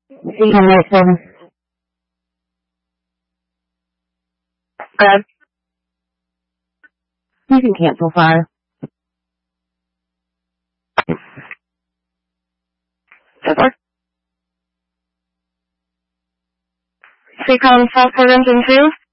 See you right, 7. Good. You can cancel 5. Good. Three column 5 programs in 2.